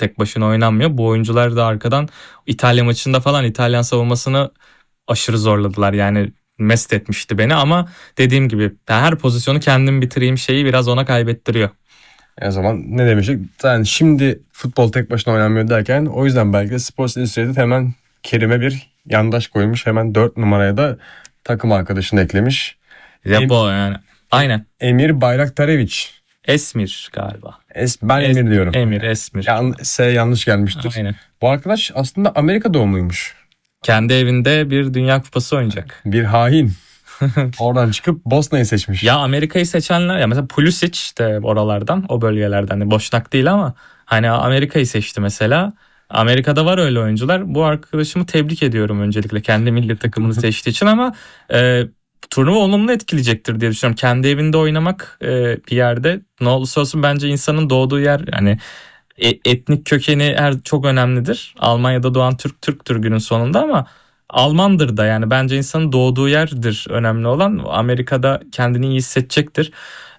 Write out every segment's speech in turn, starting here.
tek başına oynanmıyor. Bu oyuncular da arkadan İtalya maçında falan İtalyan savunmasını aşırı zorladılar. Yani mest etmişti beni ama dediğim gibi her pozisyonu kendim bitireyim şeyi biraz ona kaybettiriyor. O zaman ne demiştik? Yani şimdi futbol tek başına oynanmıyor derken o yüzden belki de Sports Illustrated hemen Kerim'e bir yandaş koymuş. Hemen 4 numaraya da takım arkadaşını eklemiş. Ya bu yani. Aynen. Emir Bayraktarević. Esmir galiba. Ben Emir diyorum. Esmir. S yanlış gelmiştir. Aynen. Bu arkadaş aslında Amerika doğumluymuş. Kendi evinde bir Dünya Kupası oynayacak. Bir hain. Oradan çıkıp Bosna'yı seçmiş. Ya Amerika'yı seçenler ya mesela Pulisic de oralardan, o bölgelerden, Boşnak değil ama hani Amerika'yı seçti mesela. Amerika'da var öyle oyuncular. Bu arkadaşımı tebrik ediyorum öncelikle kendi milli takımını seçtiği için ama turnuva olumlu etkileyecektir diye düşünüyorum. Kendi evinde oynamak bir yerde ne olursa olsun bence insanın doğduğu yer yani etnik kökeni çok önemlidir. Almanya'da doğan Türktür günün sonunda ama Almandır da yani bence insanın doğduğu yerdir önemli olan. Amerika'da kendini iyi hissedecektir.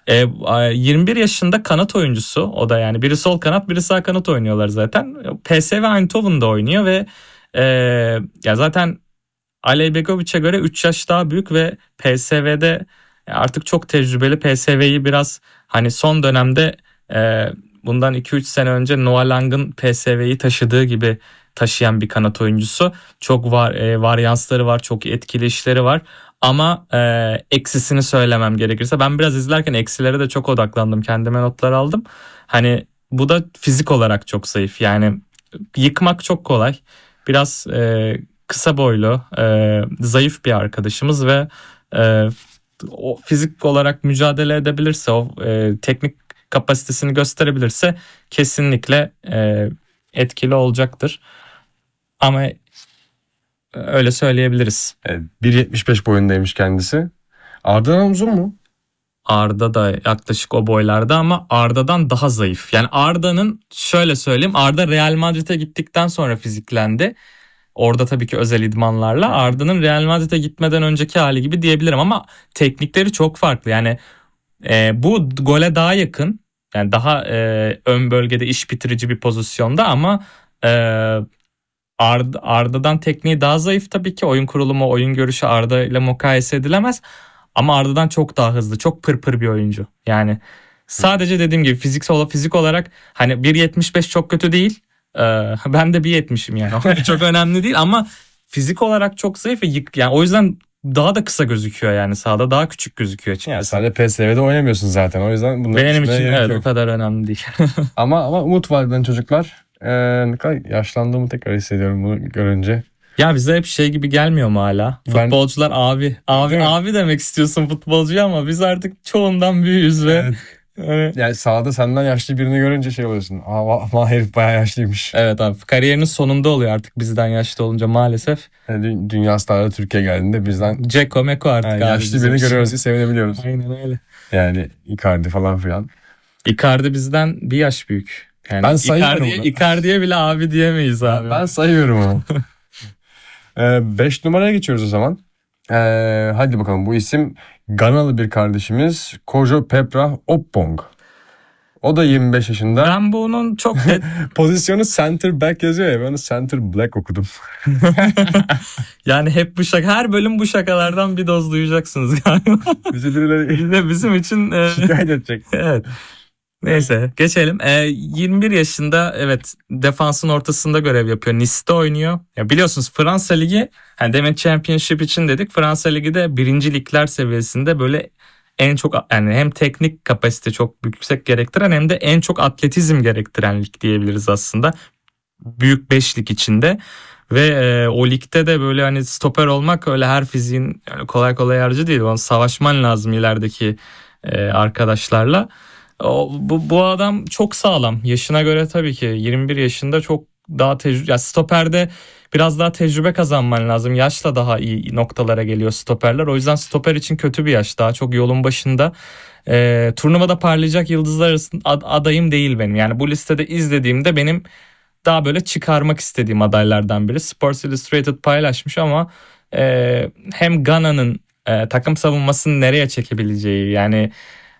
21 yaşında kanat oyuncusu o da yani biri sol kanat biri sağ kanat oynuyorlar zaten. PSV Eindhoven'da oynuyor ve ya zaten Alej Begović'e göre 3 yaş daha büyük ve PSV'de artık çok tecrübeli. PSV'yi biraz hani son dönemde bundan 2-3 sene önce Noah Lang'ın PSV'yi taşıdığı gibi taşıyan bir kanat oyuncusu. Çok varyansları var, çok etkili işleri var. Ama eksisini söylemem gerekirse ben biraz izlerken eksilere de çok odaklandım. Kendime notlar aldım. Hani bu da fizik olarak çok zayıf. Yani yıkmak çok kolay. Biraz kısa boylu, zayıf bir arkadaşımız ve o fizik olarak mücadele edebilirse, o teknik kapasitesini gösterebilirse kesinlikle etkili olacaktır. Ama öyle söyleyebiliriz. 1.75 boyundaymış kendisi. Arda'dan uzun mu? Arda da yaklaşık o boylarda ama Arda'dan daha zayıf. Yani Arda'nın şöyle söyleyeyim, Arda Real Madrid'e gittikten sonra fiziklendi. Orada tabii ki özel idmanlarla. Arda'nın Real Madrid'e gitmeden önceki hali gibi diyebilirim ama teknikleri çok farklı. Yani bu gole daha yakın. Yani daha ön bölgede iş bitirici bir pozisyonda ama Arda'dan tekniği daha zayıf tabii ki. Oyun kurulumu, oyun görüşü Arda ile mukayese edilemez. Ama Arda'dan çok daha hızlı, çok pırpır bir oyuncu. Yani sadece dediğim gibi fizik olarak hani 1.75 çok kötü değil. Ben de 1.70'im yani. Çok önemli değil ama fizik olarak çok zayıf ve yani o yüzden daha da kısa gözüküyor yani sahada daha küçük gözüküyor açıkçası. Yani sadece PSV'de oynamıyorsun zaten. O yüzden benim için evet o kadar önemli değil. ama umut var çocuklar. Ne kadar yaşlandığımı tekrar hissediyorum bunu görünce. Ya bize hep şey gibi gelmiyor mu hala? Futbolcular abi demek istiyorsun futbolcuya ama biz artık çoğundan büyüğüz ve evet. Yani sahada senden yaşlı birini görünce şey oluyorsun. Ama herif bayağı yaşlıymış. Evet abi kariyerinin sonunda oluyor artık bizden yaşlı olunca maalesef. Yani dünya starları Türkiye geldiğinde bizden Ceko Meko artık yani yaşlı birini görüyoruz diye sevinebiliyoruz. Aynen öyle. Yani Icardi falan filan. Icardi bizden bir yaş büyük. Yani ben sayıyorum onu. Icardi'ye bile abi diyemeyiz abi. Ben sayıyorum onu. 5 numaraya geçiyoruz o zaman. Hadi bakalım bu isim Ganalı bir kardeşimiz Kojo Peprah Oppong. O da 25 yaşında. Ben bunun çok pozisyonu center back yazıyor ya, ben onu center black okudum. Yani hep bu her bölüm bu şakalardan bir doz duyacaksınız galiba. Bizim için şikayet edecek. Evet. Neyse geçelim. 21 yaşında evet defansın ortasında görev yapıyor. Nice'de oynuyor. Ya biliyorsunuz Fransa Ligi hani demek Championship için dedik. Fransa Ligi de birinci ligler seviyesinde böyle en çok yani hem teknik kapasite çok yüksek gerektiren hem de en çok atletizm gerektiren lig diyebiliriz aslında. Büyük 5 lig içinde ve o ligde de böyle hani stoper olmak öyle her fiziğin yani kolay kolay harcı değil. Onu savaşman lazım ilerideki arkadaşlarla. Bu adam çok sağlam. Yaşına göre tabii ki 21 yaşında çok daha ya stoperde biraz daha tecrübe kazanman lazım. Yaşla daha iyi noktalara geliyor stoperler. O yüzden stoper için kötü bir yaş. Daha çok yolun başında. Turnuvada parlayacak yıldızlar arasında adayım değil benim. Yani bu listede izlediğimde benim daha böyle çıkarmak istediğim adaylardan biri. Sports Illustrated paylaşmış ama hem Gana'nın takım savunmasını nereye çekebileceği yani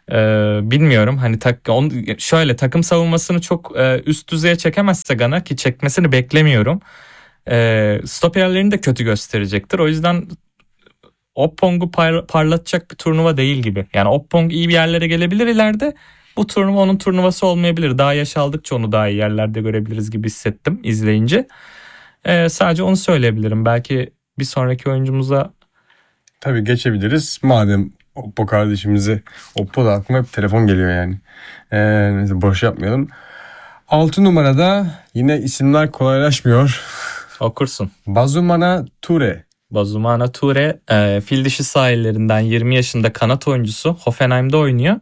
Bilmiyorum hani şöyle takım savunmasını çok üst düzeye çekemezse Gana, ki çekmesini beklemiyorum. Stoperlerini de kötü gösterecektir. O yüzden Oppong'u parlatacak bir turnuva değil gibi. Yani Oppong iyi bir yerlere gelebilir ileride. Bu turnuva onun turnuvası olmayabilir. Daha yaş aldıkça onu daha iyi yerlerde görebiliriz gibi hissettim izleyince. Sadece onu söyleyebilirim. Belki bir sonraki oyuncumuza... Tabii geçebiliriz. Madem Oppo kardeşimizi, Oppo da aklıma hep telefon geliyor yani. Neyse boş yapmayalım. 6 numarada yine isimler kolaylaşmıyor. Okursun. Bazumana Ture. Bazumana Ture fil dişi sahillerinden 20 yaşında kanat oyuncusu. Hoffenheim'de oynuyor.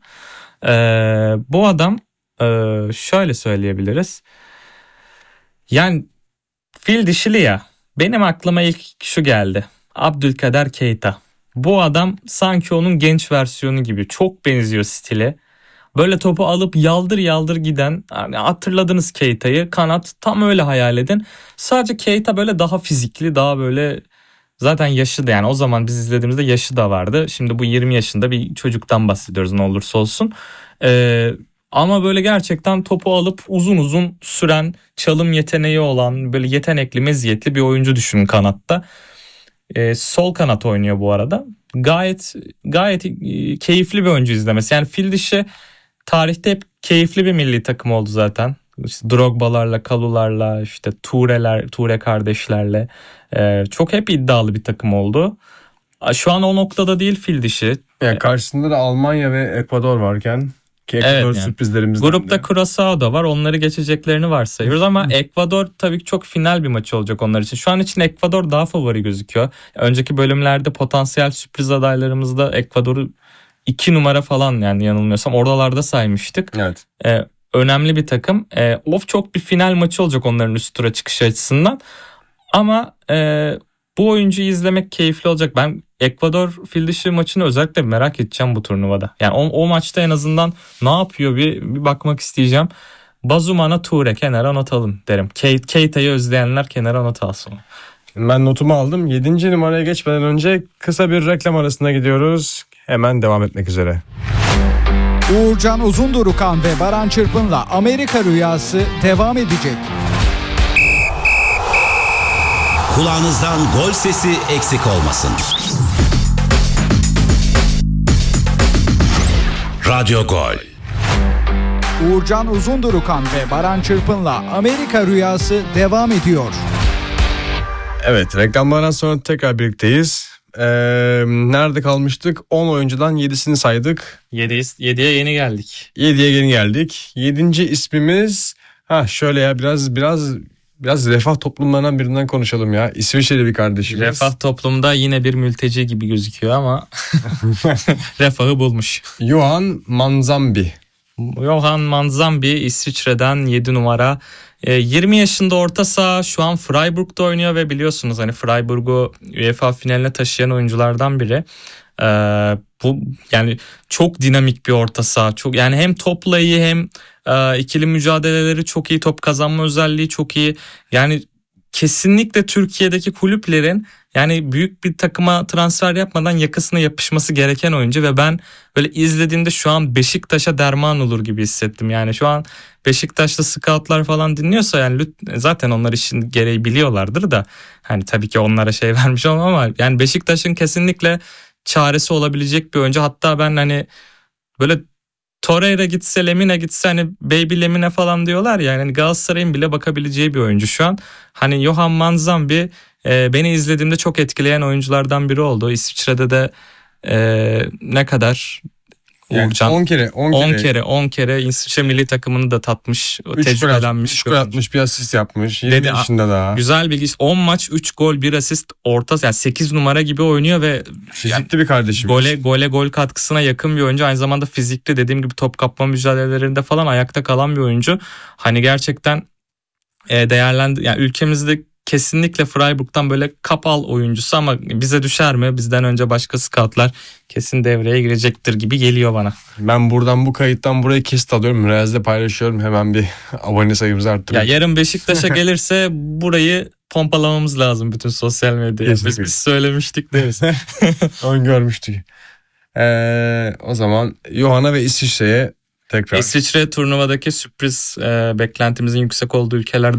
Bu adam şöyle söyleyebiliriz. Yani fil dişili ya. Benim aklıma ilk şu geldi. Abdülkader Keita. Bu adam sanki onun genç versiyonu gibi. Çok benziyor stile. Böyle topu alıp yaldır yaldır giden, yani hatırladınız Keita'yı, kanat tam öyle hayal edin. Sadece Keita böyle daha fizikli, daha böyle, zaten yaşı da, yani o zaman biz izlediğimizde yaşı da vardı. Şimdi bu 20 yaşında bir çocuktan bahsediyoruz ne olursa olsun. Ama böyle gerçekten topu alıp uzun uzun süren, çalım yeteneği olan, böyle yetenekli, meziyetli bir oyuncu düşünün kanatta. Sol kanat oynuyor bu arada. Gayet keyifli bir oyuncu izlemesi. Yani fil dişi tarihte hep keyifli bir milli takım oldu zaten. İşte Drogba'larla, Kalu'larla, işte Ture kardeşlerle çok hep iddialı bir takım oldu. Şu an o noktada değil fil dişi. Yani karşısında da Almanya ve Ekvador varken ki Ekvador Evet, yani sürprizlerimizden grupta de. Curaçao da var. Onları geçeceklerini varsayıyoruz ama Ekvador tabii ki çok final bir maç olacak onlar için. Şu an için Ekvador daha favori gözüküyor. Önceki bölümlerde potansiyel sürpriz adaylarımızda Ekvador'u 2 numara falan, yani yanılmıyorsam oralarda saymıştık. Evet. Önemli bir takım. Çok bir final maçı olacak onların üst tura çıkış açısından. Ama bu oyuncuyu izlemek keyifli olacak. Ben Ekvador fil dişi maçını özellikle merak edeceğim bu turnuvada. Yani o maçta en azından ne yapıyor bir bakmak isteyeceğim. Bazumana Ture kenara not alın derim. Keita'yı özleyenler kenara not alsın. Ben notumu aldım. 7. numaraya geçmeden önce kısa bir reklam arasına gidiyoruz. Hemen devam etmek üzere. Uğurcan Uzundurukan ve Baran Çırpın'la Amerika Rüyası devam edecek. Kulağınızdan gol sesi eksik olmasın. Radyo Gol. Uğurcan Uzundurukan ve Baran Çırpın'la Amerika Rüyası devam ediyor. Evet, reklamlardan sonra tekrar birlikteyiz. Nerede kalmıştık? 10 oyuncudan 7'sini saydık. 7'ye yeni geldik. 7'ye yeni geldik. 7. ismimiz şöyle ya biraz refah toplumlarından birinden konuşalım ya. İsviçreli bir kardeşimiz. Refah toplumda yine bir mülteci gibi gözüküyor ama refahı bulmuş. Johan Manzambi. Johan Manzambi İsviçre'den 7 numara. 20 yaşında orta saha, şu an Freiburg'da oynuyor ve biliyorsunuz hani Freiburg'u UEFA finaline taşıyan oyunculardan biri. Bu yani çok dinamik bir orta saha. Çok, yani hem topla iyi hem ikili mücadeleleri çok iyi, top kazanma özelliği çok iyi. Yani kesinlikle Türkiye'deki kulüplerin yani büyük bir takıma transfer yapmadan yakasına yapışması gereken oyuncu ve ben böyle izlediğimde şu an Beşiktaş'a derman olur gibi hissettim. Yani şu an Beşiktaş'ta scoutlar falan dinliyorsa yani zaten onlar işin gereği biliyorlardır da hani tabii ki onlara şey vermiş olmam ama yani Beşiktaş'ın kesinlikle çaresi olabilecek bir oyuncu. Hatta ben hani böyle Torreira gitse, Lemina gitse, hani Baby Lemina falan diyorlar ya, yani Galatasaray'ın bile bakabileceği bir oyuncu şu an. Hani Johan Manzambi beni izlediğimde çok etkileyen oyunculardan biri oldu. İsviçre'de de ne kadar Uğurcan? 10 kere İsviçre milli takımını da tatmış, tecrübelenmiş. 3 gol atmış, bir asist yapmış. 20 Dedi, yaşında daha. Güzel bilgi. 10 maç 3 gol 1 asist, orta yani 8 numara gibi oynuyor ve fizikli bir kardeşimiz. Gol katkısına yakın bir oyuncu. Aynı zamanda fizikli, dediğim gibi top kapma mücadelelerinde falan ayakta kalan bir oyuncu. Hani gerçekten yani ülkemizde kesinlikle Freiburg'dan böyle kapal oyuncusu ama bize düşer mi? Bizden önce başka scoutlar kesin devreye girecektir gibi geliyor bana. Ben buradan bu kayıttan burayı kesit alıyorum. Reels'de paylaşıyorum. Hemen bir abone sayımızı arttırıyorum. Ya yarın Beşiktaş'a gelirse burayı pompalamamız lazım bütün sosyal medyaya. Biz söylemiştik deriz. Onu görmüştük. O zaman Johanna ve İsviçre'ye tekrar. İsviçre turnuvadaki sürpriz beklentimizin yüksek olduğu ülkelerden